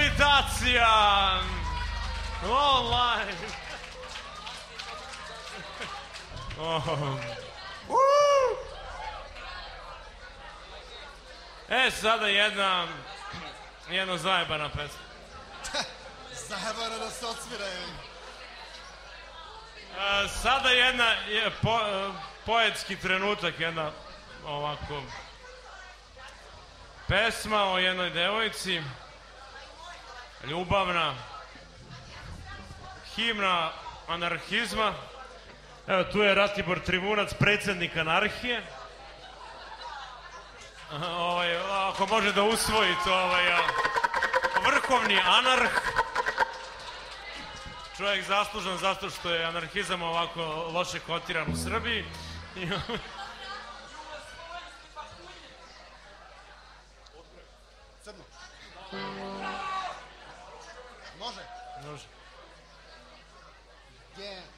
Rehabilitacija online. Sada jedna zajebana pesma. Zajebana da se odsviraju. Sada jedna poetski trenutak, jedna ovako pesma o jednoj devojci, ljubavna, himna anarhizma. Evo, tu je Ratibor Trivunac, predsjednik anarhije. Ako može da usvoji to, vrhovni anarh. Čovjek zaslužan zato što je anarhizam ovako loše kotiran u Srbiji. Crno. Može? Može. Gdje?